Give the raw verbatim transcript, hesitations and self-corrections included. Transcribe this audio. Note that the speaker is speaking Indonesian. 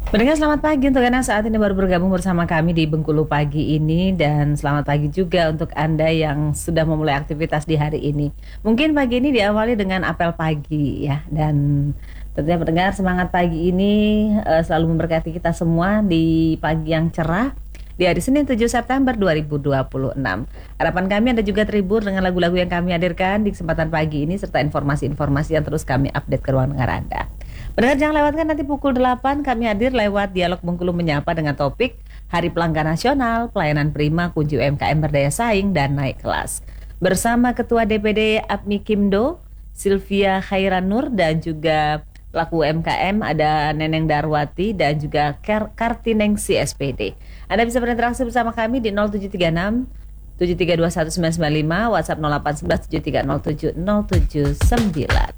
Pendengar selamat pagi untuk Anda saat ini baru bergabung bersama kami di Bengkulu Pagi ini. Dan selamat pagi juga untuk Anda yang sudah memulai aktivitas di hari ini. Mungkin pagi ini diawali dengan apel pagi ya. Dan tentunya pendengar semangat pagi ini uh, selalu memberkati kita semua di pagi yang cerah di hari Senin tujuh September dua ribu dua puluh enam. Harapan kami Anda juga terhibur dengan lagu-lagu yang kami hadirkan di kesempatan pagi ini serta informasi-informasi yang terus kami update ke ruang dengar Anda. Pendengar jangan lewatkan nanti pukul delapan kami hadir lewat Dialog Bengkulu Menyapa dengan topik Hari Pelanggan Nasional, Pelayanan Prima, Kunci U M K M Berdaya Saing dan Naik Kelas. Bersama Ketua D P D APMI Kimdo, Sylvia Khairanur dan juga pelaku U M K M ada Neneng Darwati dan juga Kartinengsi S P D. Anda bisa berinteraksi bersama kami di nol tujuh tiga enam tujuh tiga dua satu sembilan sembilan lima, WhatsApp nol delapan satu satu tujuh tiga nol tujuh nol tujuh sembilan.